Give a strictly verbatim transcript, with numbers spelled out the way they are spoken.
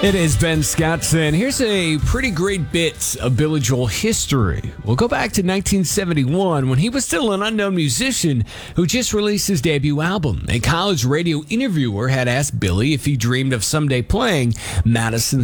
It is Ben Scottson. Here's a pretty great bit of Billy Joel history. We'll go back to nineteen seventy-one when he was still an unknown musician who just released his debut album. A college radio interviewer had asked Billy if he dreamed of someday playing Madison